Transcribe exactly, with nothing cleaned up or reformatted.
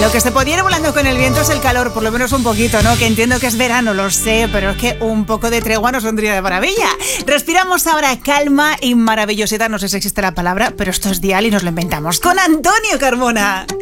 Lo que se podía ir volando con el viento es el calor, por lo menos un poquito, ¿no? Que entiendo que es verano, lo sé, pero es que un poco de tregua nos vendría de maravilla. Respiramos ahora calma y maravillosidad, no sé si existe la palabra, pero esto es Dial y nos lo inventamos. Con Antonio Carmona.